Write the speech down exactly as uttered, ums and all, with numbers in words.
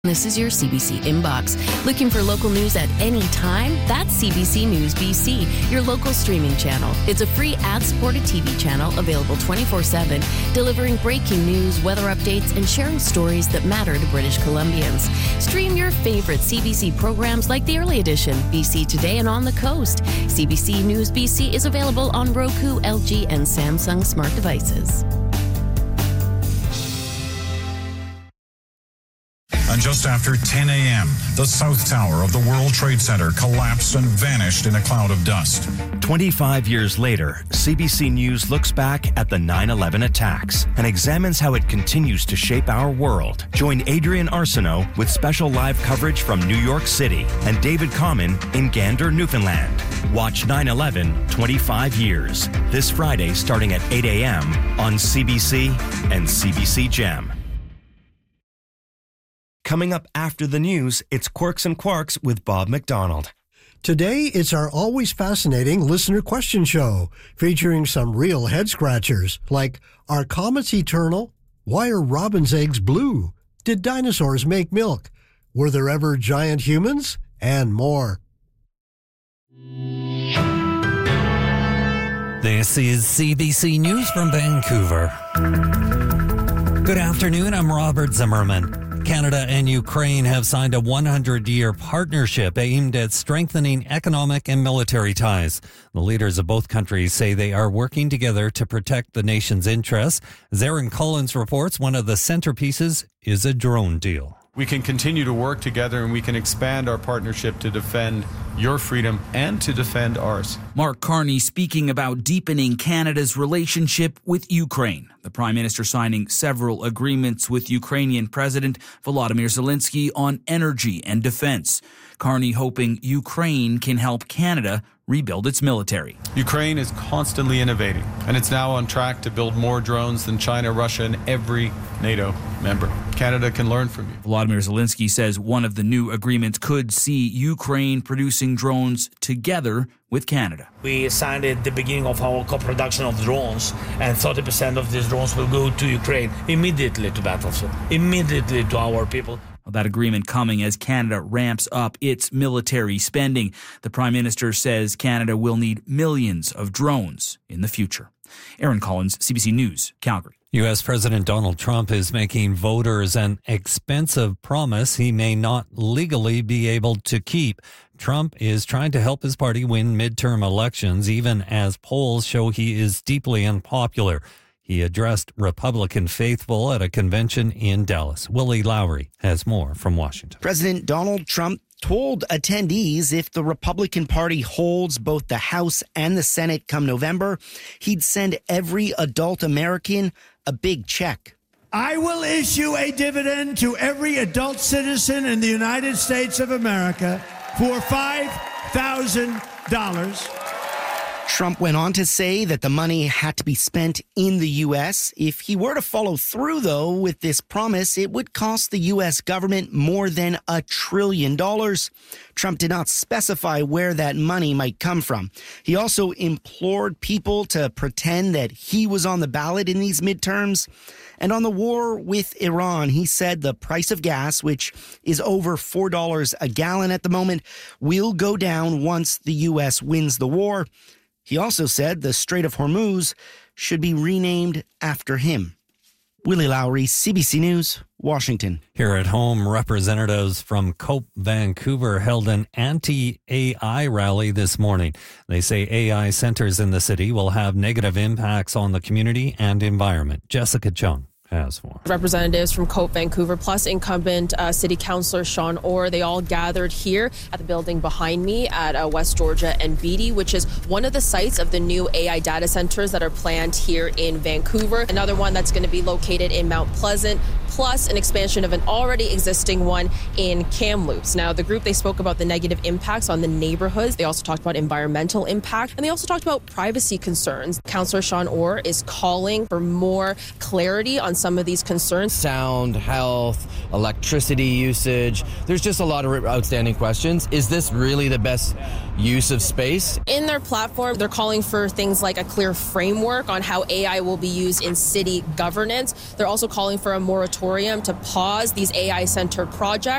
This is your C B C inbox. Looking for local news at any time? That's C B C News B C, your local streaming channel. It's a free ad-supported T V channel available twenty-four seven, delivering breaking news, weather updates, and sharing stories that matter to British Columbians. Stream your favorite C B C programs like The Early Edition, B C Today, and On the Coast. C B C News B C is available on Roku, L G, and Samsung smart devices. And just after ten a.m., the South Tower of the World Trade Center collapsed and vanished in a cloud of dust. twenty-five years later, C B C News looks back at the nine eleven attacks and examines how it continues to shape our world. Join Adrian Arsenault with special live coverage from New York City and David Common in Gander, Newfoundland. Watch nine eleven twenty-five years this Friday starting at eight a.m. on C B C and C B C Gem. Coming up after the news, it's Quirks and Quarks with Bob McDonald. Today, it's our always fascinating listener question show, featuring some real head-scratchers, like, are comets eternal? Why are robin's eggs blue? Did dinosaurs make milk? Were there ever giant humans? And more. This is C B C News from Vancouver. Good afternoon, I'm Robert Zimmerman. Canada and Ukraine have signed a one hundred year partnership aimed at strengthening economic and military ties. The leaders of both countries say they are working together to protect the nation's interests. As Aaron Collins reports, one of the centerpieces is a drone deal. We can continue to work together and we can expand our partnership to defend your freedom and to defend ours. Mark Carney speaking about deepening Canada's relationship with Ukraine. The Prime Minister signing several agreements with Ukrainian President Volodymyr Zelensky on energy and defense. Carney hoping Ukraine can help Canada rebuild its military. Ukraine is constantly innovating, and it's now on track to build more drones than China, Russia, and every NATO member. Canada can learn from you. Volodymyr Zelensky says one of the new agreements could see Ukraine producing drones together with Canada. We signed at the beginning of our co-production of drones, and thirty percent of these drones will go to Ukraine immediately to battlefield, immediately to our people. That agreement coming as Canada ramps up its military spending. The Prime Minister says Canada will need millions of drones in the future. Aaron Collins, C B C News, Calgary. U S. President Donald Trump is making voters an expensive promise he may not legally be able to keep. Trump is trying to help his party win midterm elections, even as polls show he is deeply unpopular. He addressed Republican faithful at a convention in Dallas. Willie Lowry has more from Washington. President Donald Trump told attendees if the Republican Party holds both the House and the Senate come November, he'd send every adult American a big check. I will issue a dividend to every adult citizen in the United States of America for five thousand dollars. Trump went on to say that the money had to be spent in the U S. If he were to follow through, though, with this promise, it would cost the U S government more than a trillion dollars. Trump did not specify where that money might come from. He also implored people to pretend that he was on the ballot in these midterms. And on the war with Iran, he said the price of gas, which is over four dollars a gallon at the moment, will go down once the U S wins the war. He also said the Strait of Hormuz should be renamed after him. Willie Lowry, C B C News, Washington. Here at home, representatives from COPE Vancouver held an anti-A I rally this morning. They say A I centers in the city will have negative impacts on the community and environment. Jessica Chung has more. Representatives from COPE Vancouver plus incumbent uh, City Councillor Sean Orr, they all gathered here at the building behind me at uh, West Georgia and Beatty, which is one of the sites of the new A I data centers that are planned here in Vancouver. Another one that's going to be located in Mount Pleasant, plus an expansion of an already existing one in Kamloops. Now, the group, they spoke about the negative impacts on the neighborhoods. They also talked about environmental impact, and they also talked about privacy concerns. Councillor Sean Orr is calling for more clarity on some of these concerns. Sound, health, electricity usage. There's just a lot of outstanding questions. Is this really the best use of space? In their platform, they're calling for things like a clear framework on how A I will be used in city governance. They're also calling for a moratorium moratorium to pause these A I center projects.